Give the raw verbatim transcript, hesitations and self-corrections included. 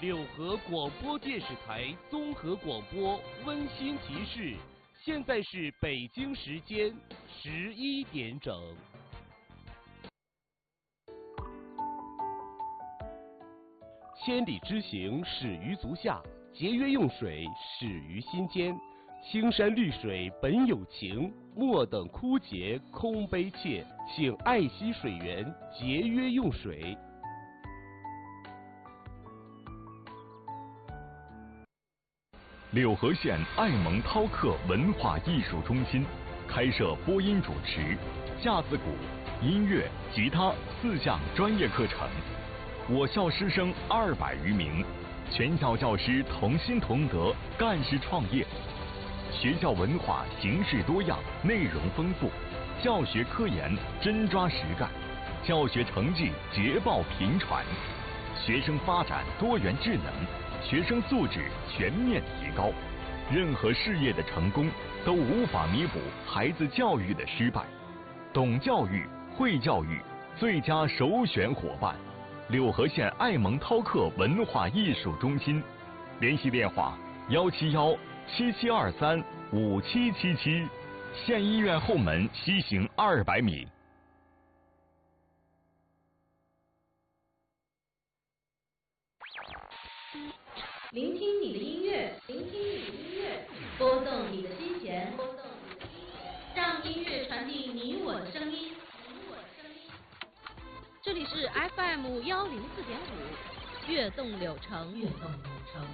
柳河广播电视台综合广播温馨提示：现在是北京时间十一点整。千里之行，始于足下；节约用水，始于心间。青山绿水本有情，莫等枯竭空悲切。请爱惜水源，节约用水。 柳河县爱蒙饕客文化艺术中心开设播音主持、架子鼓、音乐、吉他四项专业课程。我校师生二百余名，全校教师同心同德，干事创业。学校文化形式多样，内容丰富，教学科研真抓实干，教学成绩捷报频传，学生发展多元智能，学生素质全面提高。任何事业的成功都无法弥补孩子教育的失败。懂教育、会教育，最佳首选伙伴。柳河县爱蒙饕客文化艺术中心，联系电话：幺七幺七七二三五七七七，县医院后门西行二百米。 聆听你的音乐，聆听你的音乐，拨动你的心弦，拨动你的心弦，让音乐传递你我的声音，你我的声音。这里是 F M 幺零四点五，悦动柳城，悦动柳城。